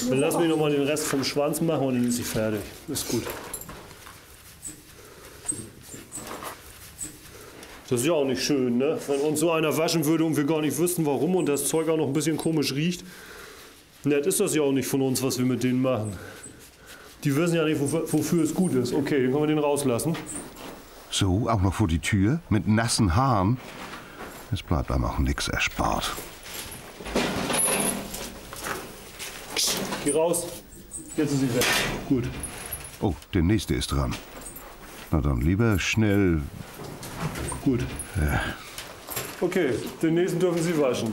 Dann lass mich noch mal den Rest vom Schwanz machen und dann ist sie fertig. Ist gut. Das ist ja auch nicht schön, ne? Wenn uns so einer waschen würde und wir gar nicht wüssten, warum und das Zeug auch noch ein bisschen komisch riecht. Nett ist das ja auch nicht von uns, was wir mit denen machen. Die wissen ja nicht, wofür es gut ist. Okay, dann können wir den rauslassen. So, auch noch vor die Tür, mit nassen Haaren. Es bleibt einem auch nichts erspart. Geh raus. Jetzt ist sie weg. Gut. Oh, der nächste ist dran. Na dann lieber schnell. Gut. Ja. Okay, den nächsten dürfen Sie waschen.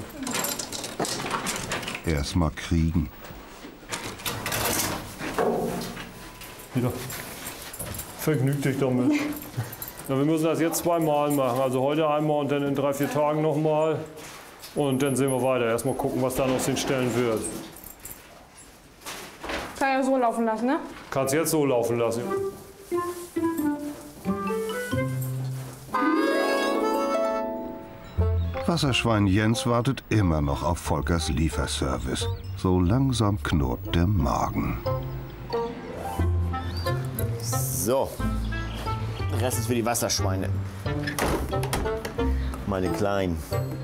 Erst mal kriegen. Wieder. Vergnüg dich damit. Ja, wir müssen das jetzt zweimal machen. Also heute einmal und dann in 3, 4 Tagen nochmal. Und dann sehen wir weiter. Erstmal gucken, was da noch aus den Stellen wird. Kann ja so laufen lassen, ne? Kannst jetzt so laufen lassen. Wasserschwein Jens wartet immer noch auf Volkers Lieferservice. So langsam knurrt der Magen. So, der Rest ist für die Wasserschweine. Meine Kleinen.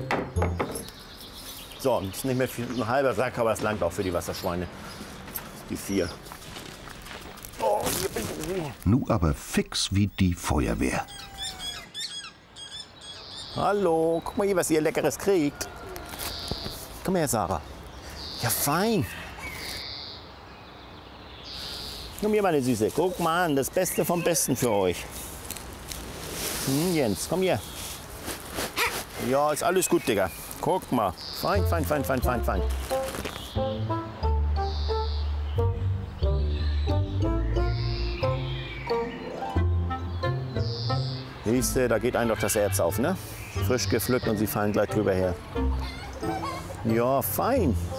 So, das ist nicht mehr viel, ein halber Sack, aber es langt auch für die Wasserschweine. Die 4. Oh, Nu aber fix wie die Feuerwehr. hallo, guck mal hier, was ihr Leckeres kriegt. Komm her, Sarah. Ja, fein. Komm hier, meine Süße. Guck mal an, das Beste vom Besten für euch. Jens, komm hier. Ja, ist alles gut, Digga. Guck mal. Fein, fein, fein, fein, fein, fein. Siehste, da geht einem doch das Herz auf, ne? Frisch gepflückt und sie fallen gleich drüber her. Ja, fein.